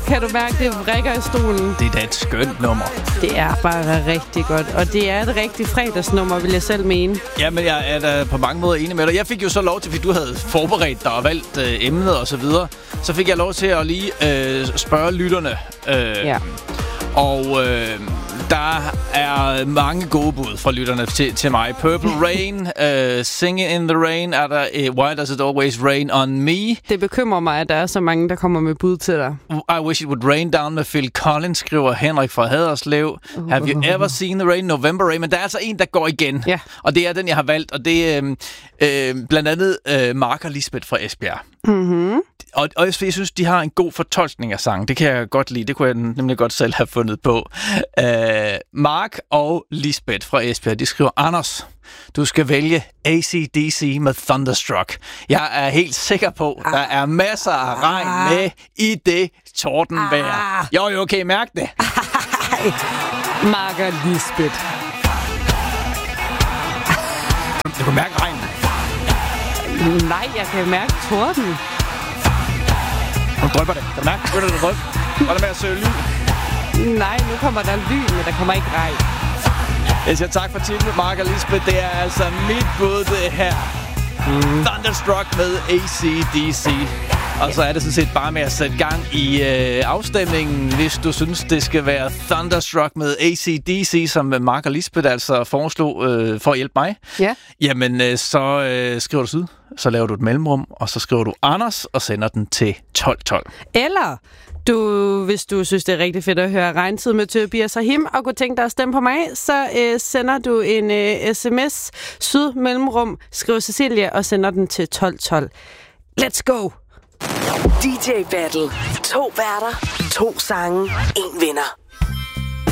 Kan du mærke, det vrikker i stolen? Det er da et skønt nummer. Det er bare rigtig godt. Og det er et rigtig fredagsnummer, vil jeg selv mene. Ja, men jeg er da på mange måder enig med dig. Jeg fik jo så lov til, fordi du havde forberedt dig og valgt emnet og så videre. Så fik jeg lov til at lige spørge lytterne. Ja. Og der er mange gode bud fra lytterne til mig. Purple Rain, Singing in the Rain, er der Why Does It Always Rain on Me? Det bekymrer mig, at der er så mange, der kommer med bud til dig. I Wish It Would Rain Down med Phil Collins, skriver Henrik fra Haderslev. Have You Ever Seen the Rain? November Rain. Men der er altså en, der går igen. Ja. Og det er den, jeg har valgt. Og det er blandt andet Mark og Lisbeth fra Esbjerg. Mhm. Og jeg synes, de har en god fortolkning af sangen. Det kan jeg godt lide. Det kunne jeg nemlig godt selv have fundet på. Mark og Lisbeth fra Esbjerg, de skriver: Anders, du skal vælge AC/DC med Thunderstruck. Jeg er helt sikker på, der er masser af regn med i det tordenvejr. Jo, kan I mærke det? Mark og Lisbeth. Du kan mærke regnen. Nej, jeg kan mærke torden. Nu drøber det. Kan du mærke? Begynder det at drøbe? Var det med at søge lyn? Nej, nu kommer der lyn, men der kommer ikke regn. Jeg siger tak for titlen, Mark og Lisbeth. Det er altså mit bud, det her. Thunderstruck med AC/DC. Og så er det sådan set bare med at sætte gang i afstemningen, hvis du synes, det skal være Thunderstruck med AC/DC, som Mark og Lisbeth altså foreslog for at hjælpe mig. Ja. Jamen, så skriver du syd. Så laver du et mellemrum, og så skriver du Anders og sender den til 1212. Eller hvis du synes, det er rigtig fedt at høre Regntid med Tobias og Him, og kunne tænke dig at stemme på mig, så sender du en sms, syd mellemrum, skriver Cecilia og sender den til 1212. Let's go! DJ Battle. 2 værter, 2 sange, 1 vinder.